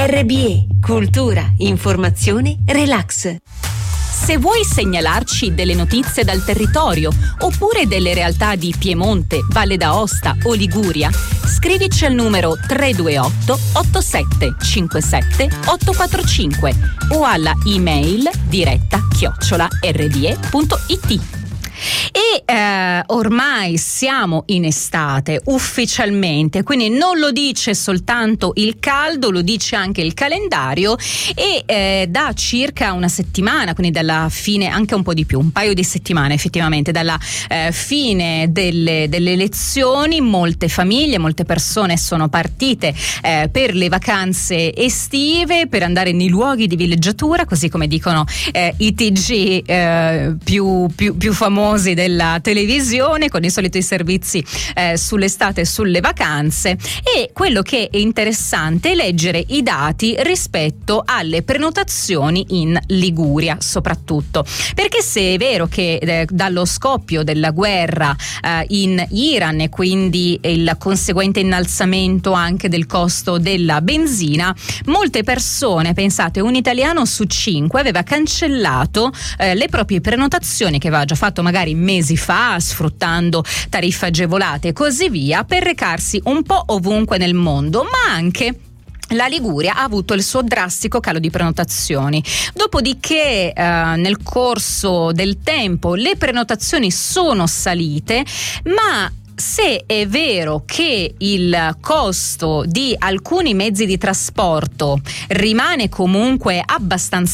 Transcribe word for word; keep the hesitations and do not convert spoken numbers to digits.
R B E, cultura, informazione, relax. Se vuoi segnalarci delle notizie dal territorio oppure delle realtà di Piemonte, Valle d'Aosta o Liguria, scrivici al numero tre due otto otto sette cinque sette otto quattro cinque o alla email diretta chiocciola r b e punto i t. E eh, ormai siamo in estate ufficialmente, quindi non lo dice soltanto il caldo, lo dice anche il calendario, e eh, da circa una settimana, quindi dalla fine, anche un po' di più, un paio di settimane effettivamente, dalla eh, fine delle, delle elezioni, molte famiglie, molte persone sono partite eh, per le vacanze estive, per andare nei luoghi di villeggiatura, così come dicono eh, i T G eh, più, più, più famosi della televisione, con i soliti servizi eh, sull'estate e sulle vacanze. E quello che è interessante è leggere i dati rispetto alle prenotazioni in Liguria, soprattutto perché se è vero che eh, dallo scoppio della guerra eh, in Iran e quindi il conseguente innalzamento anche del costo della benzina, molte persone, pensate, un italiano su cinque aveva cancellato eh, le proprie prenotazioni che aveva già fatto magari mesi fa, sfruttando tariffe agevolate e così via, per recarsi un po' ovunque nel mondo, ma anche la Liguria ha avuto il suo drastico calo di prenotazioni. Dopodiché eh, nel corso del tempo le prenotazioni sono salite, ma se è vero che il costo di alcuni mezzi di trasporto rimane comunque abbastanza